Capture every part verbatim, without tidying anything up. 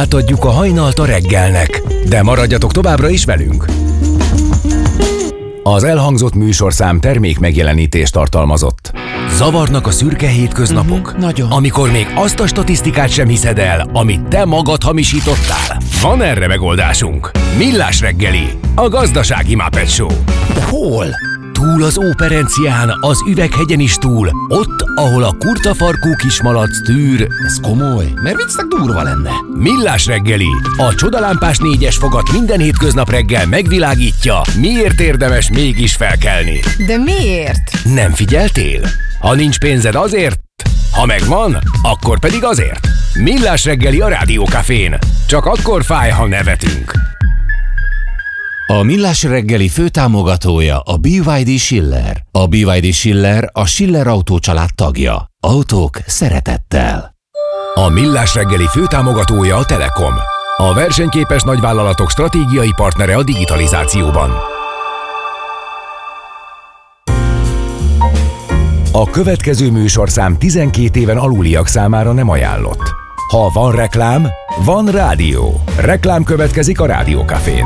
Átadjuk a hajnalt a reggelnek, de maradjatok továbbra is velünk. Az elhangzott műsorszám termék megjelenítést tartalmazott. Zavarnak a szürke hétköznapok, Mm-hmm, nagyon. amikor még azt a statisztikát sem hiszed el, amit te magad hamisítottál. Van erre megoldásunk. Millás reggeli, a gazdasági Muppet Show. De hol? Túl az Óperencián, az Üveghegyen is túl, ott, ahol a kurtafarkú kismalac tűr. Ez komoly, mert viccnek durva lenne. Millás reggeli, a csodalámpás négyes fogat minden hétköznap reggel megvilágítja, miért érdemes mégis felkelni. De miért? Nem figyeltél? Ha nincs pénzed azért, ha megvan, akkor pedig azért. Millás reggeli a Rádiókafén. Csak akkor fáj, ha nevetünk. A Millás reggeli főtámogatója a bé vé dé Schiller. A bé vé dé Schiller a Schiller Autó család tagja. Autók szeretettel. A Millás reggeli főtámogatója a Telekom. A versenyképes nagyvállalatok stratégiai partnere a digitalizációban. A következő műsorszám tizenkét éven aluliak számára nem ajánlott. Ha van reklám, van rádió. Reklám következik a Rádiókafén.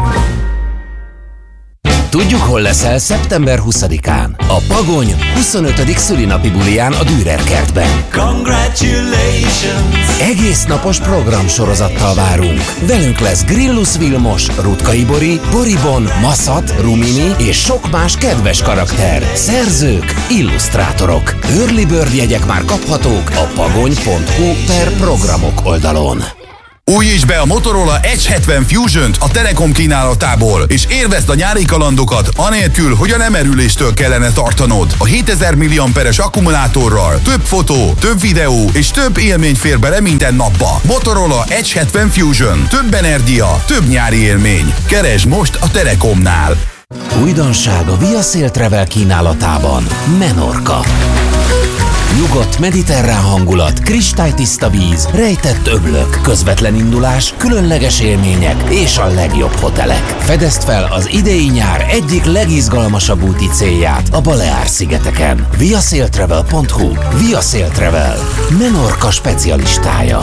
Tudjuk, hol leszel szeptember huszadikán. A Pagony huszonötödik szülinapi buliján a Dürer kertben. Congratulations! Egész napos programsorozattal várunk. Velünk lesz Grillus Vilmos, Rutkay Bori, Boribon, Maszat, Rumini és sok más kedves karakter, szerzők, illusztrátorok. Early Bird jegyek már kaphatók a pagony pont hu per programok oldalon. Újítsd be a Motorola Edge hetven Fusion-t a Telekom kínálatából, és élvezd a nyári kalandokat, anélkül, hogy a lemerüléstől kellene tartanod. A hétezer milliamperes akkumulátorral több fotó, több videó és több élmény fér bele minden napba. Motorola Edge hetven Fusion. Több energia, több nyári élmény. Keresd most a Telekomnál. Újdonság a Via Sail Travel kínálatában. Menorca. Nyugodt mediterrán hangulat, kristálytiszta víz, rejtett öblök, közvetlen indulás, különleges élmények és a legjobb hotelek. Fedezd fel az idei nyár egyik legizgalmasabb úti célját a Baleár-szigeteken. via sail travel pont hu. Via Sail Travel. Menorca specialistája.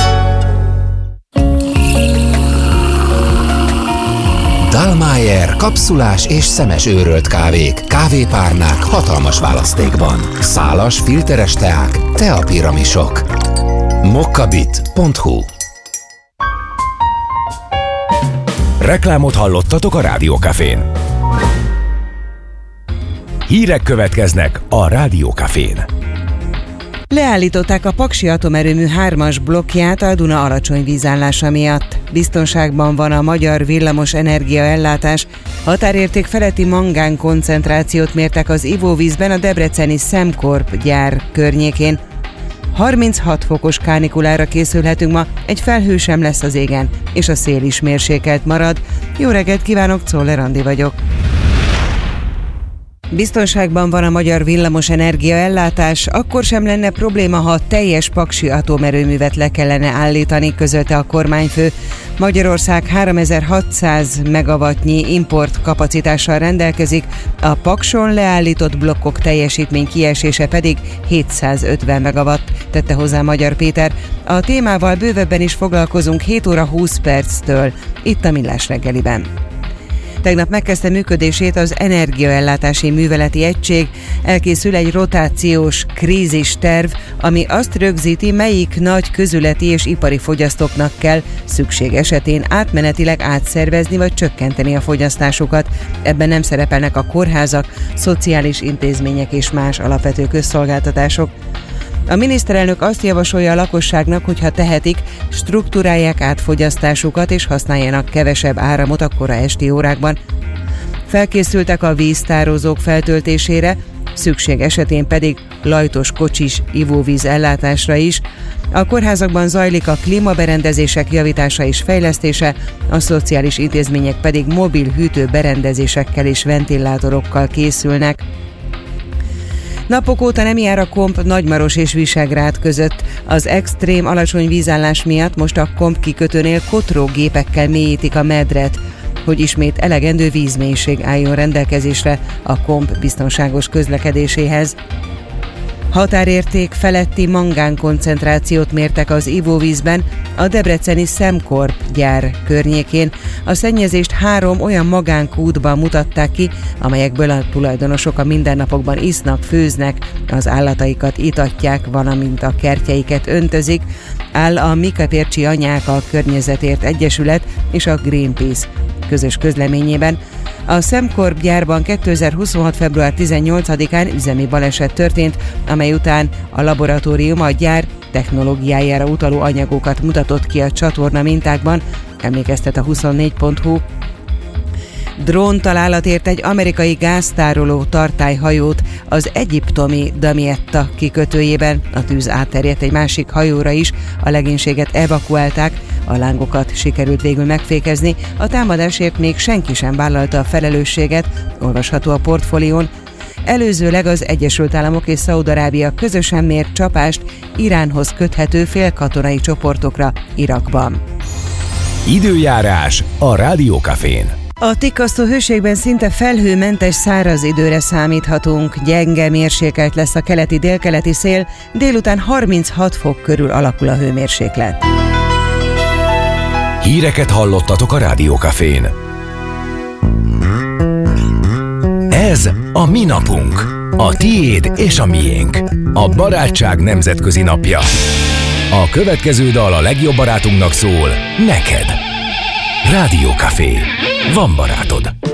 Dallmayr kapszulás és szemes őrölt kávék, kávépárnák hatalmas választékban. Szálas, filteres teák, teapiramisok. mokkabit pont hu. Reklámot hallottatok a Rádiókafén. Hírek következnek a Rádiókafén. Leállították a Paksi atomerőmű hármas blokkját a Duna alacsony vízállása miatt. Biztonságban van a magyar villamos energiaellátás. Határérték feletti mangán koncentrációt mértek az ivóvízben a debreceni Szemkorp gyár környékén. harminchat fokos kánikulára készülhetünk ma, egy felhő sem lesz az égen, és a szél is mérsékelt marad. Jó reggelt kívánok, Czoller Andi vagyok. Biztonságban van a magyar villamos energiaellátás, akkor sem lenne probléma, ha a teljes paksi atomerőművet le kellene állítani, közölte a kormányfő. Magyarország háromezer-hatszáz megawattnyi import kapacitással rendelkezik, a Pakson leállított blokkok teljesítmény kiesése pedig hétszázötven megawatt, tette hozzá Magyar Péter. A témával bővebben is foglalkozunk hét óra húsz perctől, itt a Millás reggeliben. Tegnap megkezdte működését az Energiaellátási Műveleti Egység, elkészül egy rotációs krízisterv, ami azt rögzíti, melyik nagy közületi és ipari fogyasztóknak kell szükség esetén átmenetileg átszervezni vagy csökkenteni a fogyasztásukat. Ebben nem szerepelnek a kórházak, szociális intézmények és más alapvető közszolgáltatások. A miniszterelnök azt javasolja a lakosságnak, hogy ha tehetik, struktúrálják át fogyasztásukat és használjanak kevesebb áramot a kora esti órákban. Felkészültek a víztározók feltöltésére, szükség esetén pedig lajtos kocsis ivóvíz ellátásra is. A kórházakban zajlik a klímaberendezések javítása és fejlesztése, a szociális intézmények pedig mobil hűtőberendezésekkel és ventilátorokkal készülnek. Napok óta nem jár a komp Nagymaros és Visegrád között. Az extrém alacsony vízállás miatt most a komp kikötőnél kotrógépekkel mélyítik a medret, hogy ismét elegendő vízmélység álljon rendelkezésre a komp biztonságos közlekedéséhez. Határérték feletti mangánkoncentrációt mértek az ivóvízben a debreceni Szemkorp gyár környékén. A szennyezést három olyan magánkútban mutatták ki, amelyekből a tulajdonosok a mindennapokban isznak, főznek, az állataikat itatják, valamint a kertjeiket öntözik, áll a Mikapércsi Anyák a Környezetért Egyesület és a Greenpeace közös közleményében. A Szemkorp gyárban kétezer-huszonhat. február tizennyolcadikán üzemi baleset történt, amely után a laboratórium a gyár technológiájára utaló anyagokat mutatott ki a csatorna mintákban, emlékeztet a huszonnégy pont hu. Dróntalálat ért egy amerikai gáztároló tartályhajót az egyiptomi Damietta kikötőjében. A tűz átterjedt egy másik hajóra is, a legénységet evakuálták, a lángokat sikerült végül megfékezni, a támadásért még senki sem vállalta a felelősséget, olvasható a portfólión. Előzőleg az Egyesült Államok és Szaúd-Arábia közösen mért csapást Iránhoz köthető félkatonai csoportokra Irakban. Időjárás a Rádiókafén. A tikkasztó hőségben szinte felhőmentes száraz időre számíthatunk, gyenge mérsékelt lesz a keleti-délkeleti szél, délután harminchat fok körül alakul a hőmérséklet. Híreket hallottatok a Rádiókafén. Ez a mi napunk, a tiéd és a miénk, a barátság nemzetközi napja. A következő dal a legjobb barátunknak szól, neked. Rádiókafé. Van barátod.